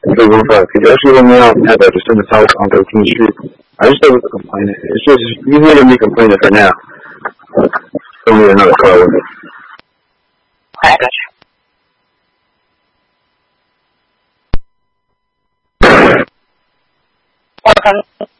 Big one fuck. Could you actually let me know and have that just in the house on 13th Street? I just thought it was complaining. It's just, you need to be complaining for now. Don't need another car with me. I got you. Welcome.